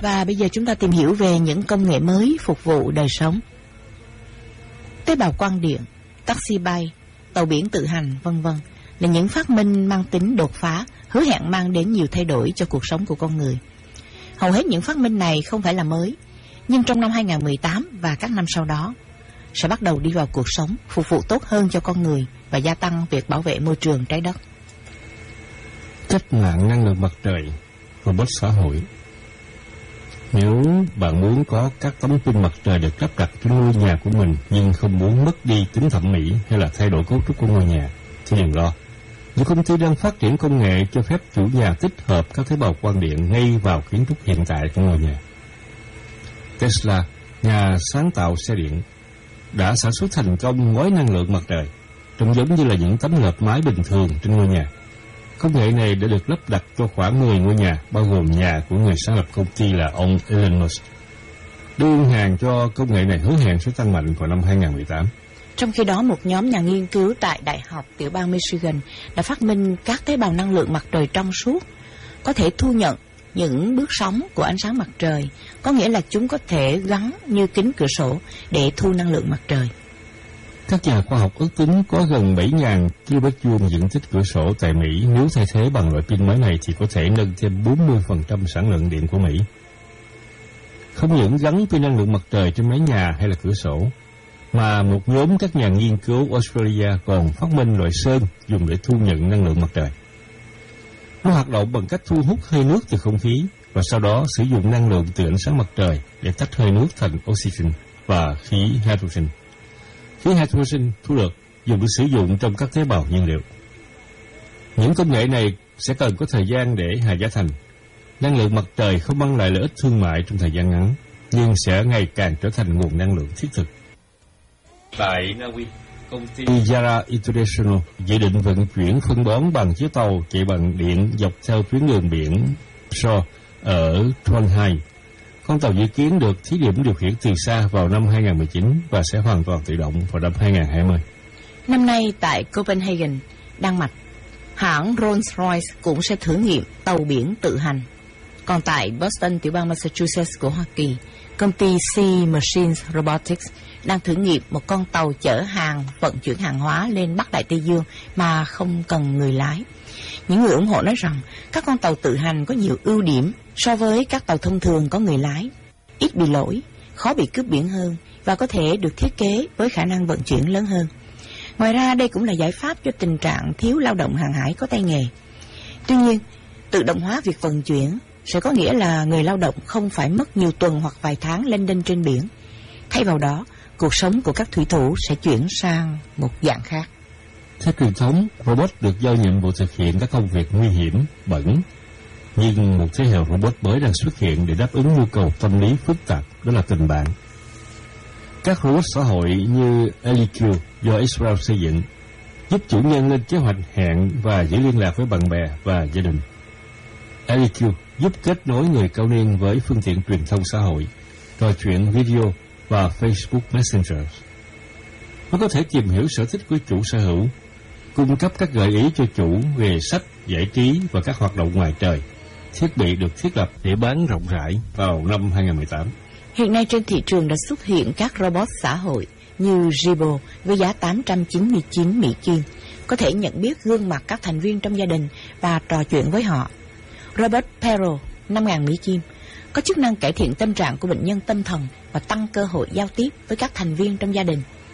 Và bây giờ chúng ta tìm hiểu về những công nghệ mới phục vụ đời sống. Tế bào quang điện, taxi bay, tàu biển tự hành, v.v. là những phát minh mang tính đột phá, hứa hẹn mang đến nhiều thay đổi cho cuộc sống của con người. Hầu hết những phát minh này không phải là mới, nhưng trong năm 2018 và các năm sau đó sẽ bắt đầu đi vào cuộc sống, phục vụ tốt hơn cho con người và gia tăng việc bảo vệ môi trường trái đất. Cách mạng năng lượng mặt trời, robot xã hội. Nếu bạn muốn có các tấm pin mặt trời được lắp đặt trên ngôi nhà của mình nhưng không muốn mất đi tính thẩm mỹ hay là thay đổi cấu trúc của ngôi nhà, thì đừng lo. Nhiều công ty đang phát triển công nghệ cho phép chủ nhà tích hợp các tế bào quang điện ngay vào kiến trúc hiện tại của ngôi nhà. Tesla, nhà sáng tạo xe điện, đã sản xuất thành công ngói năng lượng mặt trời, trông giống như là những tấm lợp mái bình thường trên ngôi nhà. Công nghệ này đã được lắp đặt cho khoảng 10 ngôi nhà, bao gồm nhà của người sáng lập công ty là ông Elon Musk. Đơn hàng cho công nghệ này hứa hẹn sẽ tăng mạnh vào năm 2018. Trong khi đó, một nhóm nhà nghiên cứu tại Đại học tiểu bang Michigan đã phát minh các tế bào năng lượng mặt trời trong suốt, có thể thu nhận những bước sóng của ánh sáng mặt trời, có nghĩa là chúng có thể gắn như kính cửa sổ để thu năng lượng mặt trời. Các nhà khoa học ước tính có gần 7.000 km2 diện tích cửa sổ tại Mỹ, nếu thay thế bằng loại pin mới này thì có thể nâng thêm 40% sản lượng điện của Mỹ. Không những gắn pin năng lượng mặt trời trên mái nhà hay là cửa sổ, mà một nhóm các nhà nghiên cứu Australia còn phát minh loại sơn dùng để thu nhận năng lượng mặt trời. Nó hoạt động bằng cách thu hút hơi nước từ không khí và sau đó sử dụng năng lượng từ ánh sáng mặt trời để tách hơi nước thành oxygen và khí hydrogen. Khí hydrogen thu được dùng để sử dụng trong các tế bào nhiên liệu. Những công nghệ này sẽ cần có thời gian để hạ giá thành. Năng lượng mặt trời không mang lại lợi ích thương mại trong thời gian ngắn, nhưng sẽ ngày càng trở thành nguồn năng lượng thiết thực. Tại Na Uy, công ty Yara International dự định vận chuyển phân bón bằng chiếc tàu chạy bằng điện dọc theo tuyến đường biển Shore ở Trondheim. Con tàu dự kiến được thí điểm điều khiển từ xa vào năm 2019 và sẽ hoàn toàn tự động vào năm 2020. Năm nay tại Copenhagen, Đan Mạch, hãng Rolls-Royce cũng sẽ thử nghiệm tàu biển tự hành. Còn tại Boston, tiểu bang Massachusetts của Hoa Kỳ, công ty C Machines Robotics đang thử nghiệm một con tàu chở hàng vận chuyển hàng hóa lên Bắc Đại Tây Dương mà không cần người lái. Những người ủng hộ nói rằng các con tàu tự hành có nhiều ưu điểm so với các tàu thông thường có người lái, ít bị lỗi, khó bị cướp biển hơn và có thể được thiết kế với khả năng vận chuyển lớn hơn. Ngoài ra, đây cũng là giải pháp cho tình trạng thiếu lao động hàng hải có tay nghề. Tuy nhiên, tự động hóa việc vận chuyển sẽ có nghĩa là người lao động không phải mất nhiều tuần hoặc vài tháng lênh đênh trên biển. Thay vào đó, cuộc sống của các thủy thủ sẽ chuyển sang một dạng khác. Theo truyền thống, robot được giao nhiệm vụ thực hiện các công việc nguy hiểm, bẩn. Nhưng một thế hệ robot mới đang xuất hiện để đáp ứng nhu cầu tâm lý phức tạp, đó là tình bạn. Các robot xã hội như EliQ do Israel xây dựng giúp chủ nhân lên kế hoạch hẹn và giữ liên lạc với bạn bè và gia đình. EliQ giúp kết nối người cao niên với phương tiện truyền thông xã hội, trò chuyện video và Facebook Messenger. Nó có thể tìm hiểu sở thích của chủ sở hữu, cung cấp các gợi ý cho chủ về sách, giải trí và các hoạt động ngoài trời. Thiết bị được thiết lập để bán rộng rãi vào năm 2018. Hiện nay trên thị trường đã xuất hiện các robot xã hội như Jibo với giá 899 Mỹ Kim, có thể nhận biết gương mặt các thành viên trong gia đình và trò chuyện với họ. Robot Pero 5.000 Mỹ Kim có chức năng cải thiện tâm trạng của bệnh nhân tâm thần và tăng cơ hội giao tiếp với các thành viên trong gia đình.